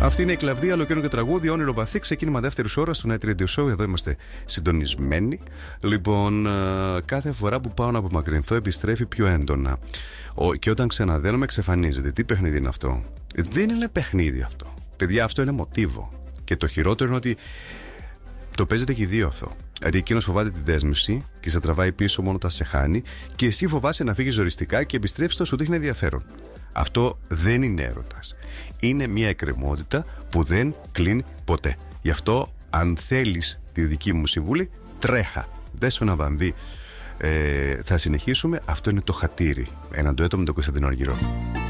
Αυτή είναι η Κλαβδία, ολοκαίρινο και τραγούδι, όνειρο βαθύ, ξεκίνημα δεύτερη ώρα στο Night Radio Show. Εδώ είμαστε συντονισμένοι. Λοιπόν, κάθε φορά που πάω να απομακρυνθώ επιστρέφει πιο έντονα. Και όταν ξαναδένομαι εξαφανίζεται. Τι παιχνίδι είναι αυτό? Δεν είναι παιχνίδι αυτό. Παιδιά, αυτό είναι μοτίβο. Και το χειρότερο είναι ότι το παίζετε και οι δύο αυτό. Δηλαδή, εκείνο φοβάται τη δέσμευση και σε τραβάει πίσω μόνο όταν σε χάνει, και εσύ φοβάσαι να φύγει ζοριστικά και επιστρέψει το σου δείχνει ενδιαφέρον. Αυτό δεν είναι έρωτας. Είναι μια εκκρεμότητα που δεν κλείνει ποτέ. Γι' αυτό, αν θέλεις τη δική μου συμβουλή, τρέχα. Δες ένα βαμβί. Θα συνεχίσουμε. Αυτό είναι το χατήρι. Ένα ντουέτο με τον Κωνσταντίνο Αργυρό.